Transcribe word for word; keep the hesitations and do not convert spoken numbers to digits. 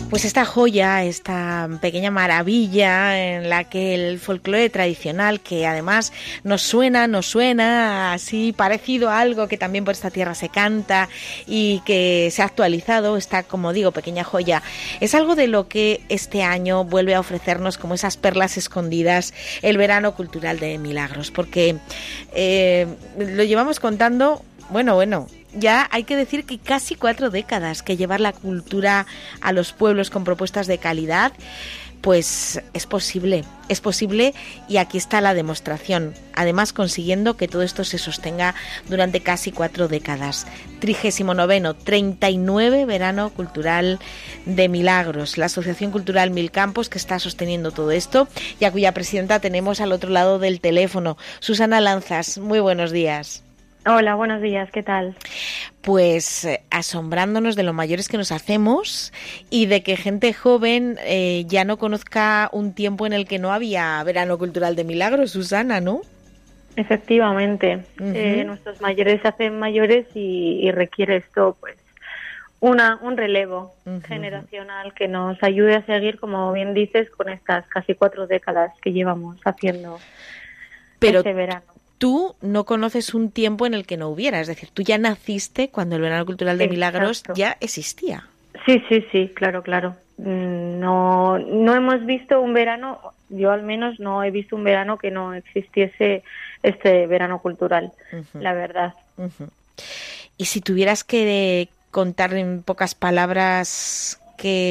Pues esta joya, esta pequeña maravilla en la que el folclore tradicional, que además nos suena, nos suena así parecido a algo que también por esta tierra se canta y que se ha actualizado, esta, como digo, pequeña joya, es algo de lo que este año vuelve a ofrecernos como esas perlas escondidas el verano cultural de Milagros, porque eh, lo llevamos contando, bueno, bueno, ya hay que decir que casi cuatro décadas que llevar la cultura a los pueblos con propuestas de calidad, pues es posible, es posible y aquí está la demostración, además consiguiendo que todo esto se sostenga durante casi cuatro décadas. Trigésimo noveno, treinta y nueve Verano Cultural de Milagros, la Asociación Cultural Mil Campos que está sosteniendo todo esto y a cuya presidenta tenemos al otro lado del teléfono, Susana Lanzas. Muy buenos días. Hola, buenos días, ¿qué tal? Pues eh, asombrándonos de lo mayores que nos hacemos y de que gente joven eh, ya no conozca un tiempo en el que no había Verano Cultural de Milagros, Susana, ¿no? Efectivamente, Uh-huh. eh, nuestros mayores se hacen mayores y, y requiere esto, pues, una un relevo uh-huh. generacional que nos ayude a seguir, como bien dices, con estas casi cuatro décadas que llevamos haciendo Pero este verano. Tú no conoces un tiempo en el que no hubiera, es decir, tú ya naciste cuando el Verano Cultural de Milagros Exacto. ya existía. Sí, sí, sí, claro, claro. No, no hemos visto un verano, yo al menos no he visto un verano que no existiese este verano cultural, uh-huh. la verdad. Uh-huh. Y si tuvieras que contar en pocas palabras que